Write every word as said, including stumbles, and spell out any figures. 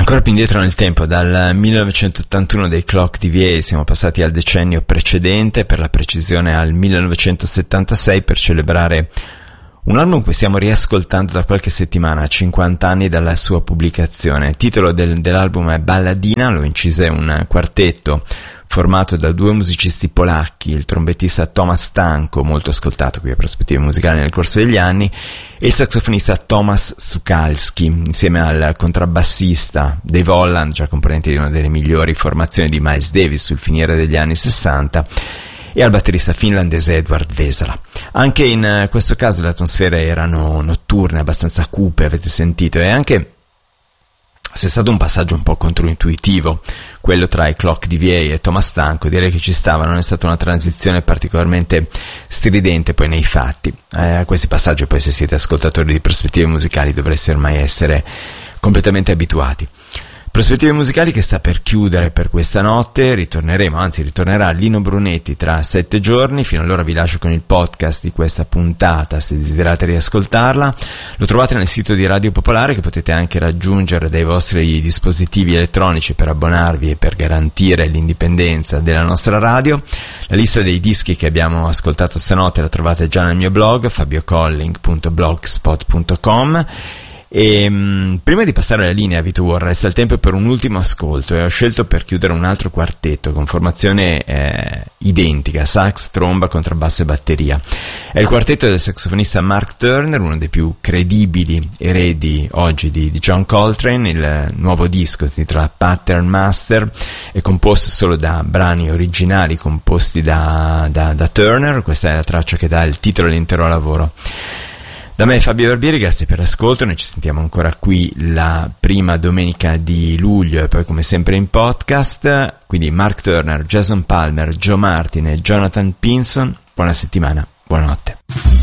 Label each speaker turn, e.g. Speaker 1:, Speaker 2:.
Speaker 1: Ancora più indietro nel tempo, dal millenovecentottantuno dei Clock D V A siamo passati al decennio precedente, per la precisione al millenovecentosettantasei, per celebrare un album che stiamo riascoltando da qualche settimana, cinquanta anni dalla sua pubblicazione. Il titolo del, dell'album è Balladina, lo incise un quartetto formato da due musicisti polacchi, il trombettista Tomasz Stanko, molto ascoltato qui a Prospettive Musicali nel corso degli anni, e il sassofonista Tomasz Sukalski, insieme al contrabbassista Dave Holland, già componente di una delle migliori formazioni di Miles Davis sul finire degli anni sessanta, e al batterista finlandese Edward Vesala. Anche in questo caso le atmosfere erano notturne, abbastanza cupe, avete sentito, e anche se è stato un passaggio un po' controintuitivo quello tra i Clock D V A e Tomasz Stanko, direi che ci stava, non è stata una transizione particolarmente stridente poi nei fatti. Eh, a questi passaggi poi, se siete ascoltatori di Prospettive Musicali, dovreste ormai essere completamente abituati. Prospettive Musicali che sta per chiudere per questa notte, ritorneremo, anzi ritornerà Lino Brunetti tra sette giorni, fino allora vi lascio con il podcast di questa puntata se desiderate riascoltarla. Lo trovate nel sito di Radio Popolare, che potete anche raggiungere dai vostri dispositivi elettronici per abbonarvi e per garantire l'indipendenza della nostra radio. La lista dei dischi che abbiamo ascoltato stanotte la trovate già nel mio blog fabiocolling punto blogspot punto com. E mh, prima di passare la linea a Vito War, resta il tempo per un ultimo ascolto, e ho scelto per chiudere un altro quartetto con formazione eh, identica, sax, tromba, contrabbasso e batteria. È il quartetto del saxofonista Mark Turner, uno dei più credibili eredi oggi di, di John Coltrane. Il nuovo disco si intitola Pattern Master, è composto solo da brani originali composti da, da, da Turner. Questa è la traccia che dà il titolo all'intero lavoro. Da me Fabio Barbieri, grazie per l'ascolto, noi ci sentiamo ancora qui la prima domenica di luglio e poi come sempre in podcast. Quindi Mark Turner, Jason Palmer, Joe Martin e Jonathan Pinson, buona settimana, buonanotte.